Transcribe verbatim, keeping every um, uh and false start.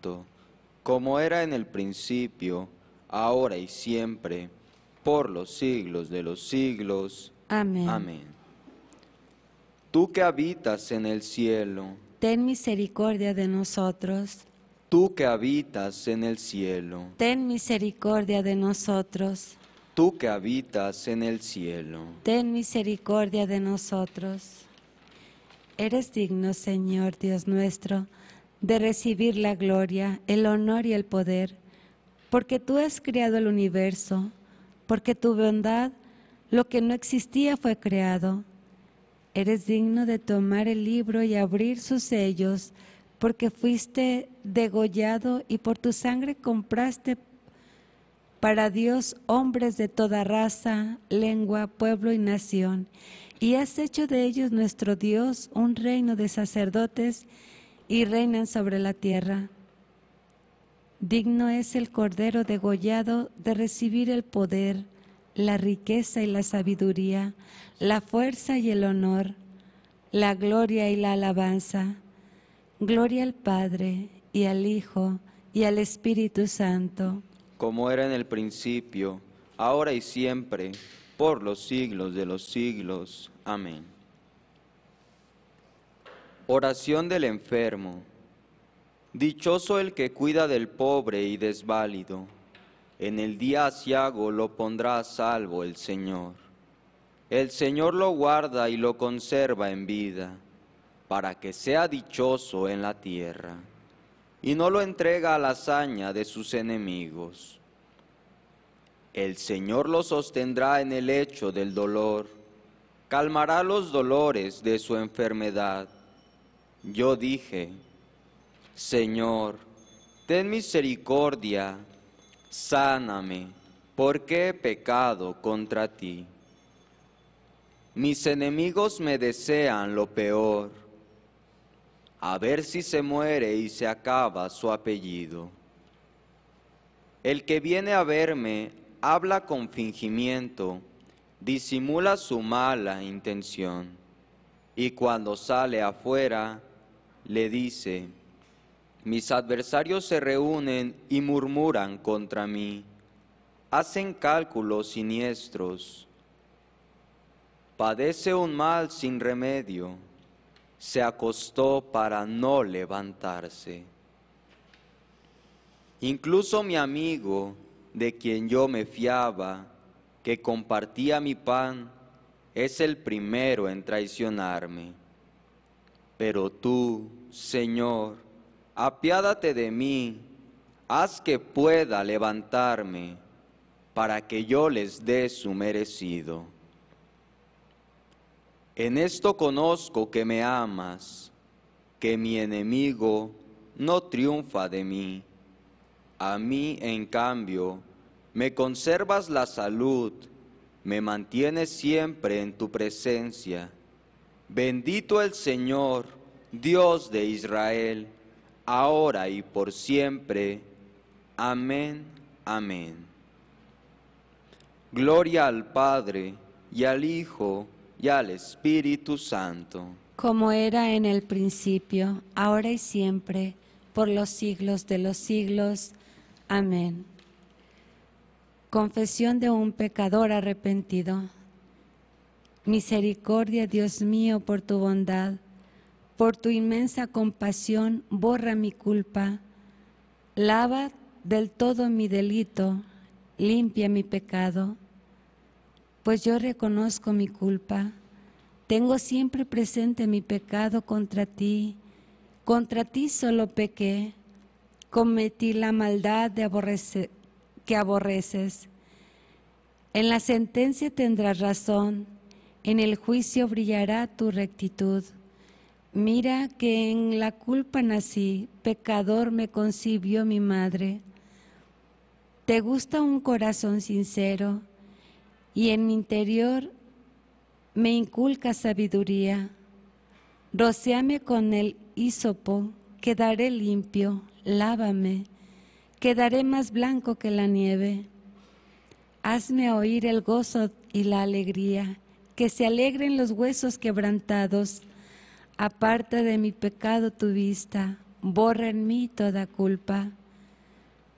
Santo, como era en el principio, ahora y siempre, por los siglos de los siglos. Amén. Amén. Tú que habitas en el cielo, ten misericordia de nosotros. tú que habitas en el cielo, Ten misericordia de nosotros. tú que habitas en el cielo. Ten misericordia de nosotros. Eres digno, Señor Dios nuestro, de recibir la gloria, el honor y el poder, porque tú has creado el universo, porque tu bondad, lo que no existía, fue creado. Eres digno de tomar el libro y abrir sus sellos, porque fuiste degollado y por tu sangre compraste para Dios hombres de toda raza, lengua, pueblo y nación, y has hecho de ellos nuestro Dios un reino de sacerdotes y reinan sobre la tierra. Digno es el Cordero degollado de recibir el poder, la riqueza y la sabiduría, la fuerza y el honor, la gloria y la alabanza. Gloria al Padre, y al Hijo, y al Espíritu Santo. Como era en el principio, ahora y siempre, por los siglos de los siglos. Amén. Oración del enfermo. Dichoso el que cuida del pobre y desválido. En el día aciago lo pondrá a salvo el Señor. El Señor lo guarda y lo conserva en vida, para que sea dichoso en la tierra, y no lo entrega a la hazaña de sus enemigos. El Señor lo sostendrá en el lecho del dolor, calmará los dolores de su enfermedad. Yo dije, Señor, ten misericordia, sáname, porque he pecado contra ti. Mis enemigos me desean lo peor, a ver si se muere y se acaba su apellido. El que viene a verme habla con fingimiento, disimula su mala intención, y cuando sale afuera, le dice, mis adversarios se reúnen y murmuran contra mí, hacen cálculos siniestros. Padece un mal sin remedio, se acostó para no levantarse. Incluso mi amigo, de quien yo me fiaba, que compartía mi pan, es el primero en traicionarme. Pero tú, Señor, apiádate de mí, haz que pueda levantarme, para que yo les dé su merecido. En esto conozco que me amas, que mi enemigo no triunfa de mí. A mí, en cambio, me conservas la salud, me mantienes siempre en tu presencia. Bendito el Señor, Dios de Israel, ahora y por siempre. Amén, amén. Gloria al Padre, y al Hijo, y al Espíritu Santo. Como era en el principio, ahora y siempre, por los siglos de los siglos. Amén. Confesión de un pecador arrepentido. Misericordia, Dios mío, por tu bondad, por tu inmensa compasión, borra mi culpa, lava del todo mi delito, limpia mi pecado, pues yo reconozco mi culpa, tengo siempre presente mi pecado contra ti, contra ti solo pequé, cometí la maldad de aborrecer, que aborreces. En la sentencia tendrás razón, en el juicio brillará tu rectitud. Mira que en la culpa nací, pecador me concibió mi madre. Te gusta un corazón sincero, y en mi interior me inculca sabiduría. Rocéame con el hísopo, quedaré limpio, lávame, quedaré más blanco que la nieve. Hazme oír el gozo y la alegría, que se alegren los huesos quebrantados. Aparta de mi pecado tu vista, borra en mí toda culpa.